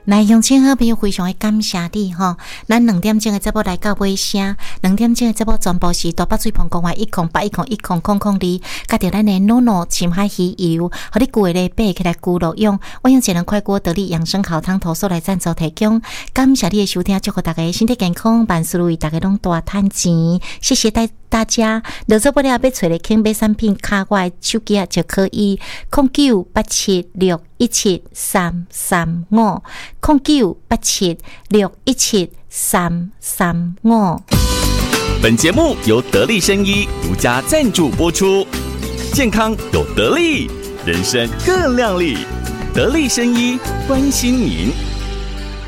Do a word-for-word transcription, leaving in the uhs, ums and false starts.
来，乡亲好朋友非常的感谢你吼！咱两点钟的节目来到尾声，两点钟的节目全部是大北水棚公园一空八一空一空空空二，加着咱的诺诺深海鱼油，和你旧的买起来咕噜用，我用节能快锅得力养生好汤头所来赞助提供。感谢你的收听，祝福大家身体健康，万事如意，大家拢大赚钱。谢谢大大家，落做不了要找的轻买产品，卡我的手机啊就可以，零九八七六一七三三五。零九八七六一七三三五。 本节目由得力生医独家赞助播出，健康有得力，人生更亮丽。得力生医关心您。